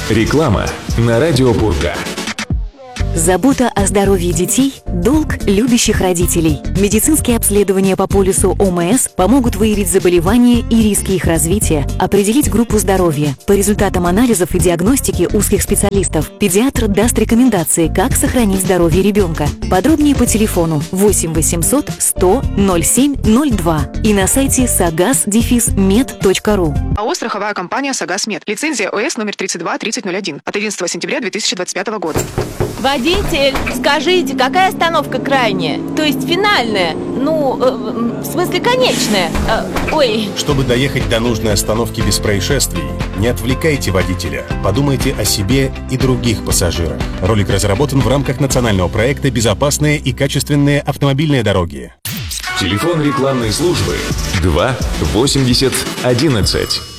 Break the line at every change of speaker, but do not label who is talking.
Реклама на Радио Пурга.
Забота о здоровье детей – долг любящих родителей. Медицинские обследования по полису ОМС помогут выявить заболевания и риски их развития, определить группу здоровья. По результатам анализов и диагностики узких специалистов педиатр даст рекомендации, как сохранить здоровье ребенка. Подробнее по телефону 8 800 100 07 02 и на сайте sagas-med.ru.
АО «Страховая компания «Сагас-Мед». Лицензия ОС номер 323001 от 11 сентября 2025 года.
Водитель, скажите, какая остановка крайняя? То есть финальная? В смысле конечная?
Чтобы доехать до нужной остановки без происшествий, не отвлекайте водителя. Подумайте о себе и других пассажирах. Ролик разработан в рамках национального проекта «Безопасные и качественные автомобильные дороги».
Телефон рекламной службы 2 80 11.